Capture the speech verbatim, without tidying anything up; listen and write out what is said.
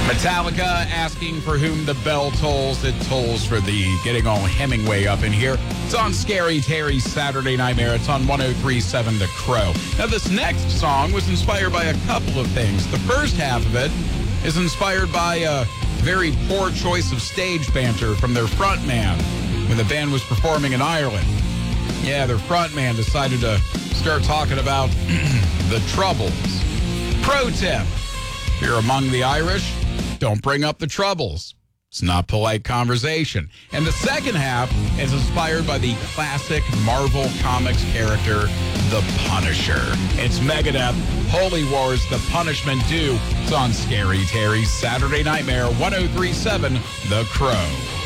Metallica asking for whom the bell tolls. It tolls for thee. Getting all Hemingway up in here. It's on Scary Terry's Saturday Nightmare. It's on one oh three point seven The Crow. Now, this next song was inspired by a couple of things. The first half of it is inspired by a very poor choice of stage banter from their frontman when the band was performing in Ireland. Yeah, their frontman decided to start talking about the Troubles. Pro tip: if you're among the Irish, don't bring up the Troubles. It's not polite conversation. And the second half is inspired by the classic Marvel Comics character, The Punisher. It's Megadeth, Holy Wars, The Punishment Due. It's on Scary Terry's Saturday Nightmare, one oh three point seven The Crow.